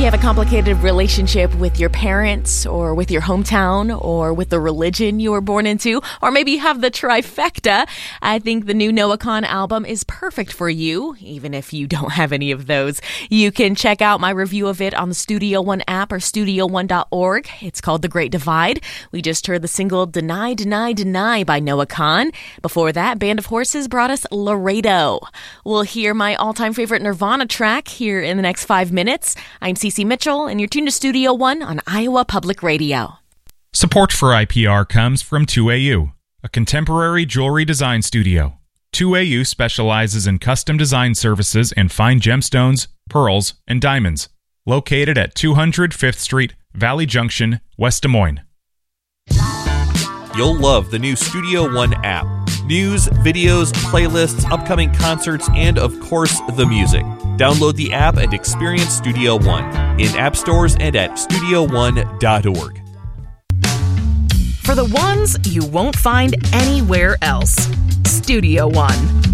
you have a complicated relationship with your parents or with your hometown or with the religion you were born into, or maybe you have the trifecta, I think the new Noah Kahan album is perfect for you, even if you don't have any of those. You can check out my review of it on the Studio One app or studio1.org. It's called The Great Divide. We just heard the single Deny, Deny, Deny by Noah Kahan. Before that, Band of Horses brought us Laredo. We'll hear my all-time favorite Nirvana track here in the next 5 minutes. I'm Cece Mitchell, and you're tuned to Studio One on Iowa Public Radio. Support for IPR comes from 2AU, a contemporary jewelry design studio. 2AU specializes in custom design services and fine gemstones, pearls, and diamonds. Located at 200 5th Street, Valley Junction, West Des Moines. You'll love the new Studio One app. News, videos, playlists, upcoming concerts, and of course, the music. Download the app and experience Studio One in app stores and at studio1.org. For the ones you won't find anywhere else, Studio One.